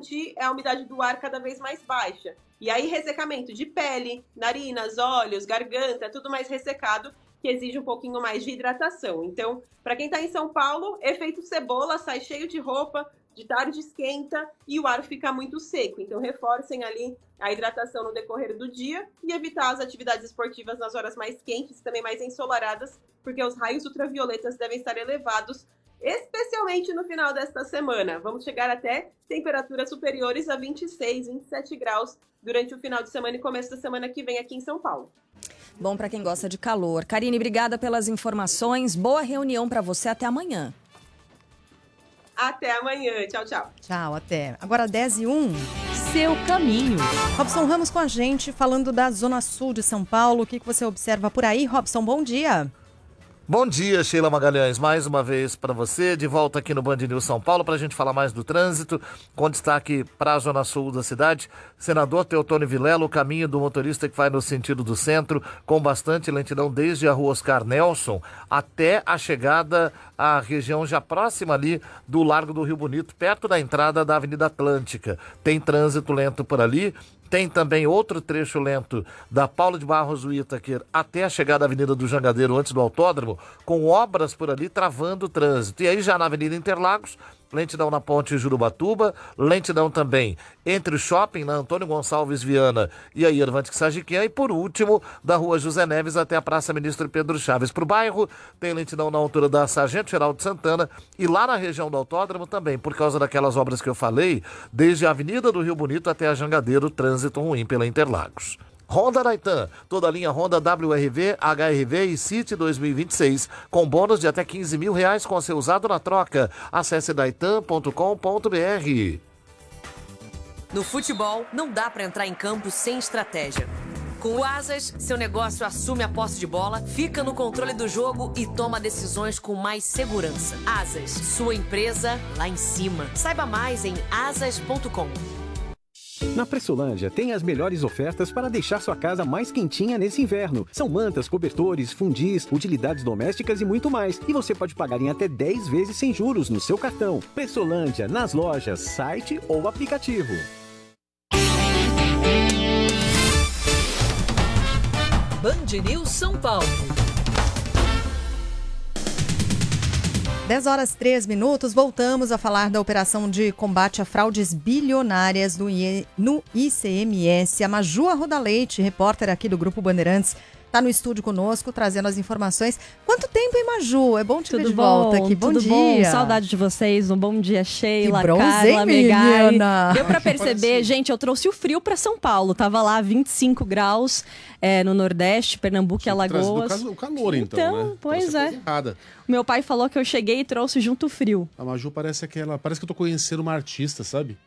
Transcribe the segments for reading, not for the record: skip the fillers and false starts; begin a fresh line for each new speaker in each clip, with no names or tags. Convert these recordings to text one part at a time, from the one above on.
sentir é a umidade do ar cada vez mais baixa. E aí, ressecamento de pele, narinas, olhos, garganta, tudo mais ressecado, que exige um pouquinho mais de hidratação. Então, para quem está em São Paulo, efeito cebola, sai cheio de roupa, de tarde esquenta e o ar fica muito seco. Então, reforcem ali a hidratação no decorrer do dia e evitar as atividades esportivas nas horas mais quentes e também mais ensolaradas, porque os raios ultravioletas devem estar elevados, especialmente no final desta semana. Vamos chegar até temperaturas superiores a 26, 27 graus durante o final de semana e começo da semana que vem aqui em São Paulo.
Bom para quem gosta de calor. Karine, obrigada pelas informações. Boa reunião para você. Até amanhã.
Até amanhã. Tchau, tchau.
Tchau, até. Agora 10:01.
Seu caminho.
Robson Ramos com a gente, falando da Zona Sul de São Paulo. O que você observa por aí? Robson, bom dia.
Bom dia, Sheila Magalhães, mais uma vez para você, de volta aqui no Band News São Paulo, para a gente falar mais do trânsito, com destaque para a zona sul da cidade. Senador Teotônio Vilela, o caminho do motorista que vai no sentido do centro, com bastante lentidão desde a rua Oscar Nelson até a chegada à região já próxima ali do Largo do Rio Bonito, perto da entrada da Avenida Atlântica. Tem trânsito lento por ali. Tem também outro trecho lento da Paulo de Barros Whittaker até a chegada da Avenida do Jangadeiro, antes do autódromo, com obras por ali travando o trânsito. E aí já na Avenida Interlagos, lentidão na ponte Jurubatuba, lentidão também entre o shopping, na Antônio Gonçalves Viana e a Irvante Sagiquinha, e por último, da rua José Neves até a Praça Ministro Pedro Chaves. Para o bairro, tem lentidão na altura da Sargento Geraldo Santana e lá na região do autódromo também, por causa daquelas obras que eu falei, desde a Avenida do Rio Bonito até a Jangadeiro, trânsito ruim pela Interlagos. Honda Naitan, toda a linha Honda WRV, HRV e City 2026, com bônus de até R$15 mil com seu usado na troca. Acesse naitan.com.br.
No futebol, não dá para entrar em campo sem estratégia. Com o Asas, seu negócio assume a posse de bola, fica no controle do jogo e toma decisões com mais segurança. Asas, sua empresa lá em cima. Saiba mais em asas.com.
Na Pressolândia tem as melhores ofertas para deixar sua casa mais quentinha nesse inverno. São mantas, cobertores, fundis, utilidades domésticas e muito mais. E você pode pagar em até 10 vezes sem juros no seu cartão. Pressolândia, nas lojas, site ou aplicativo.
Band News São Paulo.
10h03, voltamos a falar da operação de combate a fraudes bilionárias no ICMS. A Maju Arruda Leite, repórter aqui do Grupo Bandeirantes, está no estúdio conosco, trazendo as informações. Quanto tempo, hein, Maju? É bom te ver de volta aqui. Bom dia.
Bom. Saudade de vocês. Um bom dia, Sheila,
que bronze,
Carla, Megai.
Deu
pra perceber, gente, eu trouxe o frio pra São Paulo. Tava lá 25 graus no Nordeste, Pernambuco e Alagoas.
O calor, então, né?
Pois é. Meu pai falou que eu cheguei e trouxe junto o frio.
A Maju parece que eu tô conhecendo uma artista, sabe?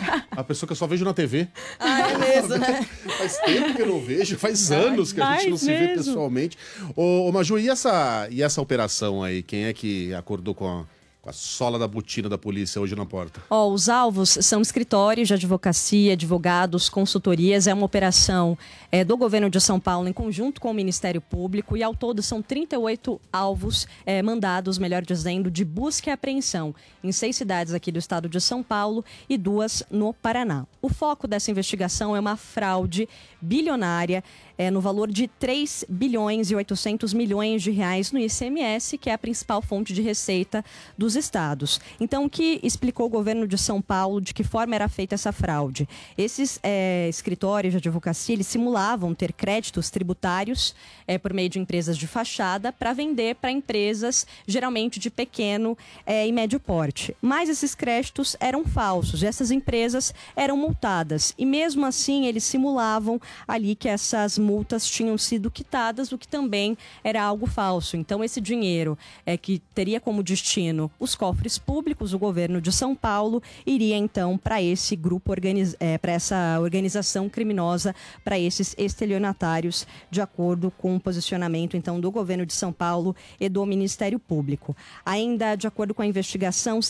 A pessoa que eu só vejo na TV.
Ah, é mesmo, né?
Faz tempo que eu não vejo, faz anos que a gente não se vê pessoalmente. Ô Maju, e essa operação aí? Quem é que acordou com a sola da botina da polícia hoje na porta?
Os alvos são escritórios de advocacia, advogados, consultorias. É uma operação do governo de São Paulo em conjunto com o Ministério Público e ao todo são 38 alvos mandados, melhor dizendo, de busca e apreensão em 6 cidades aqui do estado de São Paulo e 2 no Paraná. O foco dessa investigação é uma fraude bilionária no valor de 3 bilhões e 800 milhões de reais no ICMS, que é a principal fonte de receita dos estados. Então, o que explicou o governo de São Paulo, de que forma era feita essa fraude? Esses escritórios de advocacia, eles simulavam ter créditos tributários por meio de empresas de fachada para vender para empresas, geralmente de pequeno e médio porte. Mas esses créditos eram falsos e essas empresas eram multadas. E mesmo assim, eles simulavam ali que essas multas tinham sido quitadas, o que também era algo falso. Então, esse dinheiro que teria como destino os cofres públicos, o governo de São Paulo, iria então para esse grupo, para essa organização criminosa, para esses estelionatários, de acordo com o posicionamento então do governo de São Paulo e do Ministério Público. Ainda de acordo com a investigação,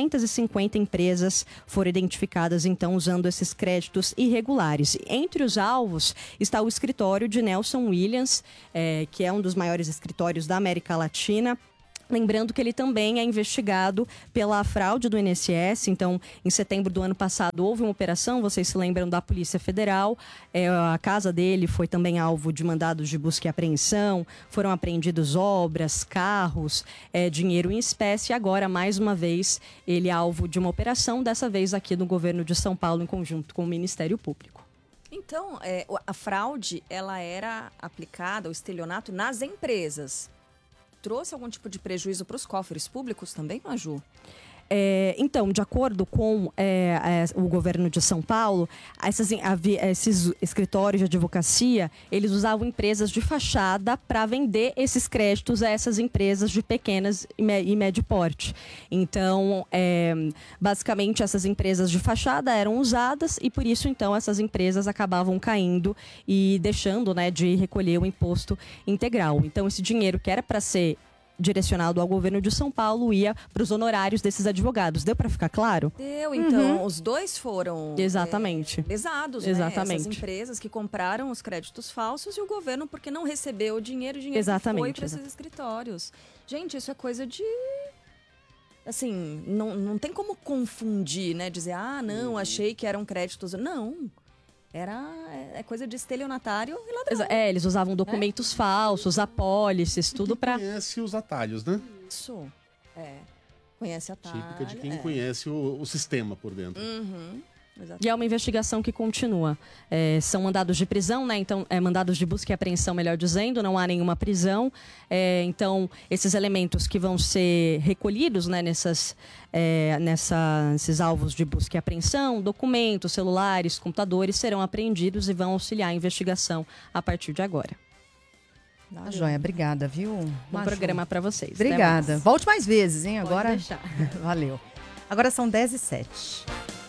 750 empresas foram identificadas então usando esses créditos irregulares. Entre os alvos está o escritório de Nelson Williams, que é um dos maiores escritórios da América Latina. Lembrando que ele também é investigado pela fraude do INSS. Então, em setembro do ano passado, houve uma operação, vocês se lembram, da Polícia Federal. A casa dele foi também alvo de mandados de busca e apreensão. Foram apreendidos obras, carros, dinheiro em espécie. E agora, mais uma vez, ele é alvo de uma operação, dessa vez aqui no governo de São Paulo, em conjunto com o Ministério Público.
Então, a fraude, ela era aplicada, o estelionato, nas empresas. Trouxe algum tipo de prejuízo para os cofres públicos também, Maju?
Então, de acordo com o governo de São Paulo, esses escritórios de advocacia, eles usavam empresas de fachada para vender esses créditos a essas empresas de pequenas e médio porte. Então, basicamente, essas empresas de fachada eram usadas e, por isso, então, essas empresas acabavam caindo e deixando, né, de recolher o imposto integral. Então, esse dinheiro que era para ser direcionado ao governo de São Paulo ia para os honorários desses advogados. Deu para ficar claro?
Deu, então. Os dois foram
exatamente
lesados,
exatamente,
né? Essas empresas que compraram os créditos falsos e o governo porque não recebeu o dinheiro
exatamente,
foi para esses escritórios. Gente, isso é coisa de... Assim, não tem como confundir, né? Dizer, não, achei que eram créditos... Não. É coisa de estelionatário e ladrão.
Eles usavam documentos falsos, apólices, tudo para...
Conhece os atalhos, né?
Isso, conhece atalhos.
Típica de quem conhece o sistema por dentro.
E é uma investigação que continua. São mandados de prisão, né? Então, mandados de busca e apreensão, melhor dizendo, não há nenhuma prisão. Então, esses elementos que vão ser recolhidos, né, nesses alvos de busca e apreensão, documentos, celulares, computadores, serão apreendidos e vão auxiliar a investigação a partir de agora.
Tá, joia, obrigada, viu?
Bom programa para vocês.
Obrigada. Volte mais vezes, hein?
Pode
agora.
deixar.
Valeu. Agora são 10h07.